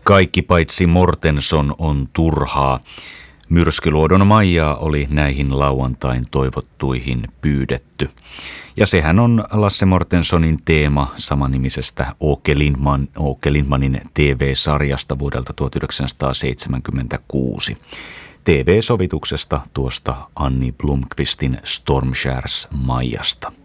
Kaikki paitsi Mortenson on turhaa. Myrskyluodon Maijaa oli näihin lauantain toivottuihin pyydetty. Ja sehän on Lasse Mortensonin teema samanimisestä Åke Lindmanin TV-sarjasta vuodelta 1976. TV-sovituksesta tuosta Anni Blomqvistin Stormskärs Maijasta.